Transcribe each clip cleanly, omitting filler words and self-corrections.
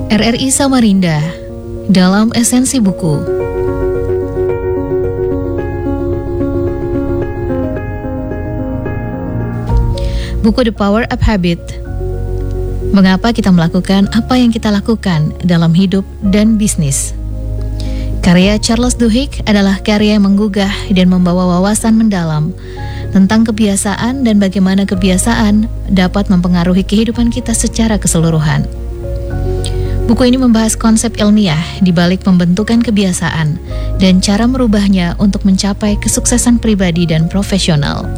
RRI Samarinda dalam esensi buku. Buku The Power of Habit. Mengapa kita melakukan apa yang kita lakukan dalam hidup dan bisnis? Karya Charles Duhigg adalah karya yang menggugah dan membawa wawasan mendalam tentang kebiasaan dan bagaimana kebiasaan dapat mempengaruhi kehidupan kita secara keseluruhan. Buku ini membahas konsep ilmiah di balik pembentukan kebiasaan dan cara merubahnya untuk mencapai kesuksesan pribadi dan profesional.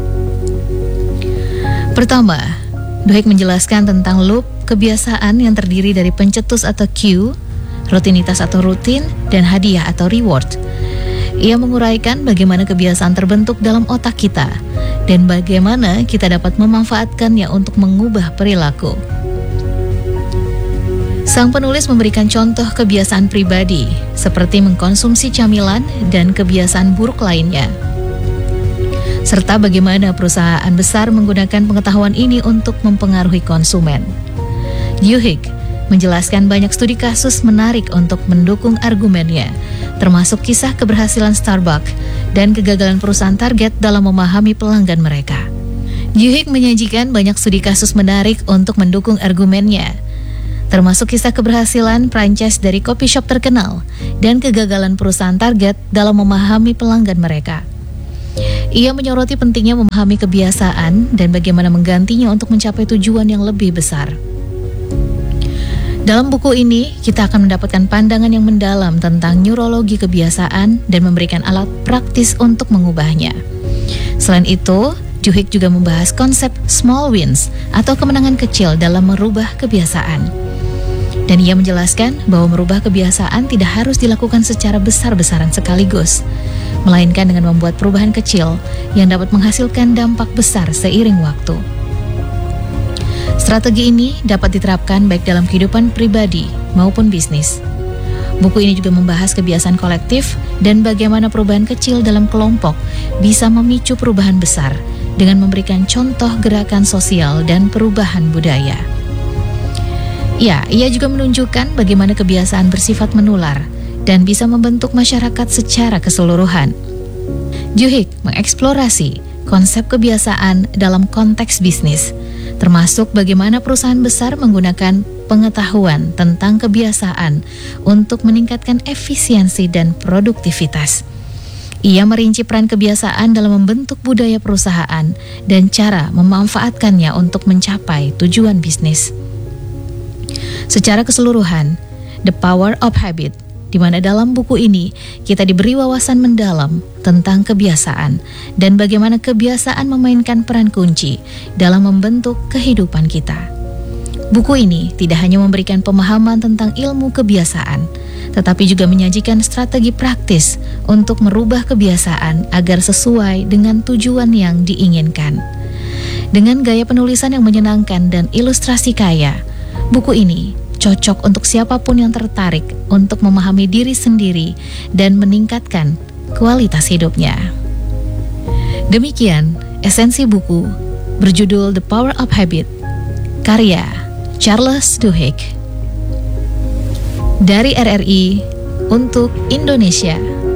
Pertama, Duhigg menjelaskan tentang loop kebiasaan yang terdiri dari pencetus atau cue, rutinitas atau rutin, dan hadiah atau reward. Ia menguraikan bagaimana kebiasaan terbentuk dalam otak kita dan bagaimana kita dapat memanfaatkannya untuk mengubah perilaku. Sang penulis memberikan contoh kebiasaan pribadi seperti mengkonsumsi camilan dan kebiasaan buruk lainnya, serta bagaimana perusahaan besar menggunakan pengetahuan ini untuk mempengaruhi konsumen. Duhigg menjelaskan banyak studi kasus menarik untuk mendukung argumennya, termasuk kisah keberhasilan Starbucks dan kegagalan perusahaan Target dalam memahami pelanggan mereka. Duhigg menyajikan banyak studi kasus menarik untuk mendukung argumennya, termasuk kisah keberhasilan franchise dari coffee shop terkenal dan kegagalan perusahaan Target dalam memahami pelanggan mereka. Ia menyoroti pentingnya memahami kebiasaan dan bagaimana menggantinya untuk mencapai tujuan yang lebih besar. Dalam buku ini, kita akan mendapatkan pandangan yang mendalam tentang neurologi kebiasaan dan memberikan alat praktis untuk mengubahnya. Selain itu, Duhigg juga membahas konsep small wins atau kemenangan kecil dalam merubah kebiasaan. Dan ia menjelaskan bahwa merubah kebiasaan tidak harus dilakukan secara besar-besaran sekaligus, melainkan dengan membuat perubahan kecil yang dapat menghasilkan dampak besar seiring waktu. Strategi ini dapat diterapkan baik dalam kehidupan pribadi maupun bisnis. Buku ini juga membahas kebiasaan kolektif dan bagaimana perubahan kecil dalam kelompok bisa memicu perubahan besar dengan memberikan contoh gerakan sosial dan perubahan budaya. Ya, ia juga menunjukkan bagaimana kebiasaan bersifat menular dan bisa membentuk masyarakat secara keseluruhan. Duhigg mengeksplorasi konsep kebiasaan dalam konteks bisnis, termasuk bagaimana perusahaan besar menggunakan pengetahuan tentang kebiasaan untuk meningkatkan efisiensi dan produktivitas. Ia merinci peran kebiasaan dalam membentuk budaya perusahaan dan cara memanfaatkannya untuk mencapai tujuan bisnis. Secara keseluruhan, The Power of Habit, di mana dalam buku ini kita diberi wawasan mendalam tentang kebiasaan dan bagaimana kebiasaan memainkan peran kunci dalam membentuk kehidupan kita. Buku ini tidak hanya memberikan pemahaman tentang ilmu kebiasaan, tetapi juga menyajikan strategi praktis untuk merubah kebiasaan agar sesuai dengan tujuan yang diinginkan. Dengan gaya penulisan yang menyenangkan dan ilustrasi kaya, buku ini cocok untuk siapapun yang tertarik untuk memahami diri sendiri dan meningkatkan kualitas hidupnya. Demikian esensi buku berjudul The Power of Habit, karya Charles Duhigg. Dari RRI untuk Indonesia.